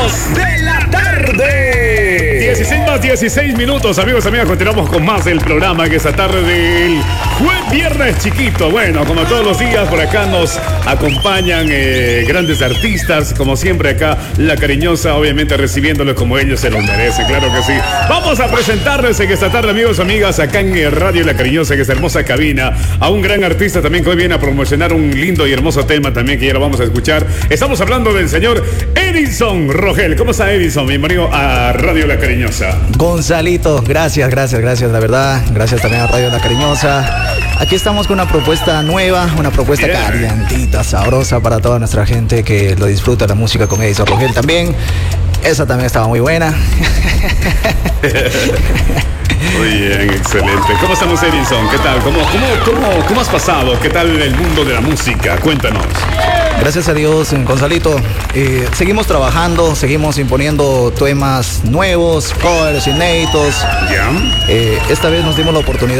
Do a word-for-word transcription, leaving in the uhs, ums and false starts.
dos de la tarde. dieciséis más dieciséis minutos, amigos, amigas. Continuamos con más del programa que esta tarde del jueves viernes chiquito. Bueno, como todos los días, por acá nos acompañan eh, grandes artistas. Como siempre, acá La Cariñosa, obviamente recibiéndolos como ellos se los merecen, claro que sí. Vamos a presentarles en esta tarde, amigos, amigas, acá en Radio La Cariñosa, que es hermosa cabina, a un gran artista también que hoy viene a promocionar un lindo y hermoso tema también que ya lo vamos a escuchar. Estamos hablando del señor Edison Rogel. ¿Cómo está, Edison? Bienvenido a Radio La Cariñosa. Gonzalito, gracias, gracias, gracias, la verdad. Gracias también a Radio La Cariñosa. Aquí estamos con una propuesta nueva, una propuesta yeah. calientita, sabrosa para toda nuestra gente que lo disfruta la música con Edison Rogel también. Esa también estaba muy buena. Muy bien, excelente. ¿Cómo estamos, Edison? ¿Qué tal? ¿Cómo, cómo, cómo, cómo has pasado? ¿Qué tal el mundo de la música? Cuéntanos. Gracias a Dios, Gonzalito. Eh, seguimos trabajando, seguimos imponiendo temas nuevos, covers inéditos. ¿Ya? Eh, esta vez nos dimos la oportunidad